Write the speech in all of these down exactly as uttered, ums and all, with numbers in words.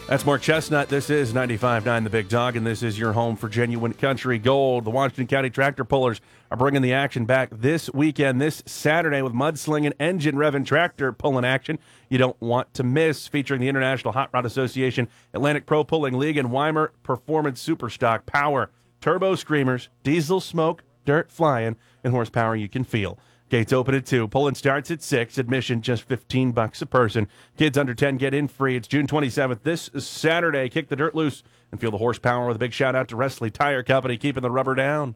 That's Mark Chestnut. This is ninety-five point nine The Big Dog, and this is your home for genuine country gold. The Washington County Tractor Pullers are bringing the action back this weekend, this Saturday, with mudslinging, engine revving, tractor pulling action you don't want to miss, featuring the International Hot Rod Association, Atlantic Pro Pulling League, and Weimer Performance Superstock Power. Turbo screamers, diesel smoke, dirt flying, and horsepower you can feel. Gates open at two. Pulling starts at six. Admission just fifteen bucks a person. Kids under ten get in free. It's June twenty-seventh. This Saturday. Kick the dirt loose and feel the horsepower with a big shout out to Wrestley Tire Company, keeping the rubber down.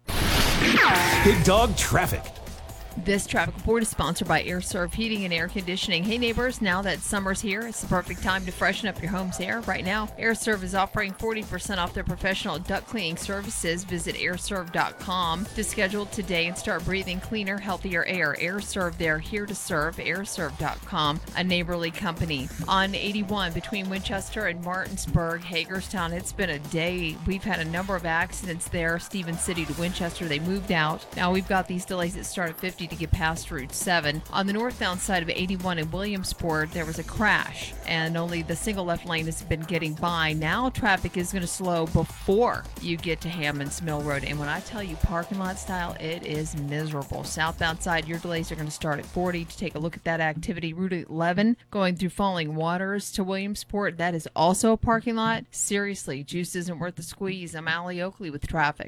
Big Dog Traffic. This traffic report is sponsored by AirServe Heating and Air Conditioning. Hey neighbors, now that summer's here, it's the perfect time to freshen up your home's air. Right now, AirServe is offering forty percent off their professional duct cleaning services. Visit air serve dot com to schedule today and start breathing cleaner, healthier air. AirServe, they're here to serve. air serve dot com, a neighborly company. On eighty-one between Winchester and Martinsburg, Hagerstown, it's been a day. We've had a number of accidents there. Stevens City to Winchester, they moved out. Now we've got these delays that start at fifty to get past Route seven. On the northbound side of eighty-one in Williamsport, there was a crash, and only the single left lane has been getting by. Now traffic is going to slow before you get to Hammonds Mill Road. And when I tell you parking lot style, it is miserable. Southbound side, your delays are going to start at forty. To take a look at that activity, Route eleven going through Falling Waters to Williamsport, that is also a parking lot. Seriously, juice isn't worth the squeeze. I'm Allie Oakley with traffic.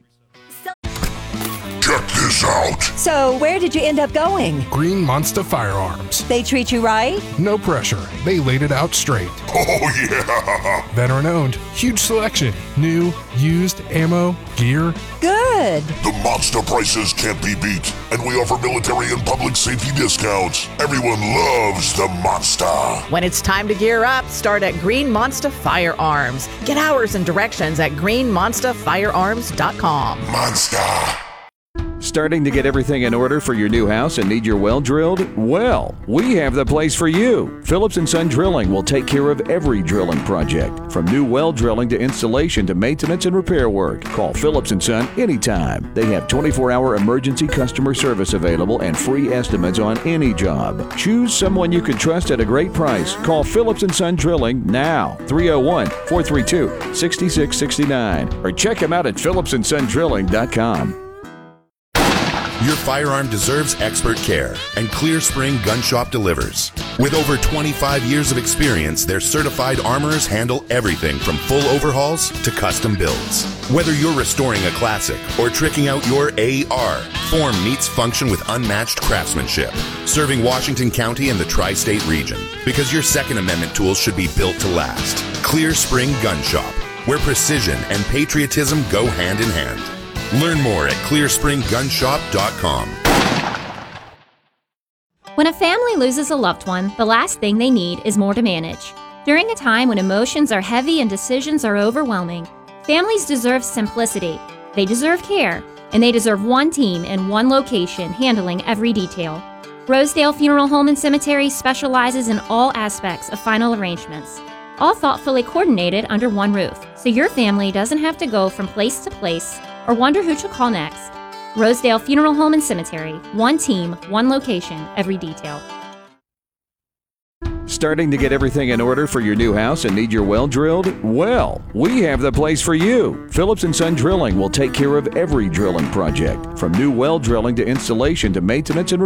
Check this out. So, where did you end up going? Green Monster Firearms. They treat you right? No pressure. They laid it out straight. Oh, yeah. Veteran owned. Huge selection. New, used, ammo, gear. Good. The monster prices can't be beat, and we offer military and public safety discounts. Everyone loves the monster. When it's time to gear up, start at Green Monster Firearms. Get hours and directions at green monster firearms dot com. Monster. Starting to get everything in order for your new house and need your well drilled? Well, we have the place for you. Phillips and Son Drilling will take care of every drilling project, from new well drilling to installation to maintenance and repair work. Call Phillips and Son anytime. They have twenty-four hour emergency customer service available and free estimates on any job. Choose someone you can trust at a great price. Call Phillips and Son Drilling now, three oh one, four three two, six six six nine, or check them out at phillips and son drilling dot com. Your firearm deserves expert care, and Clear Spring Gun Shop delivers. With over twenty-five years of experience, their certified armorers handle everything from full overhauls to custom builds. Whether you're restoring a classic or tricking out your A R, form meets function with unmatched craftsmanship, serving Washington County and the tri-state region. Because your Second Amendment tools should be built to last. Clear Spring Gun Shop, where precision and patriotism go hand in hand. Learn more at clear spring gun shop dot com. When a family loses a loved one, the last thing they need is more to manage. During a time when emotions are heavy and decisions are overwhelming, families deserve simplicity, they deserve care, and they deserve one team in one location handling every detail. Rosedale Funeral Home and Cemetery specializes in all aspects of final arrangements, all thoughtfully coordinated under one roof, so your family doesn't have to go from place to place or wonder who to call next. Rosedale Funeral Home and Cemetery. One team, one location, every detail. Starting to get everything in order for your new house and need your well drilled? Well, we have the place for you. Phillips and Son Drilling will take care of every drilling project, from new well drilling to installation to maintenance and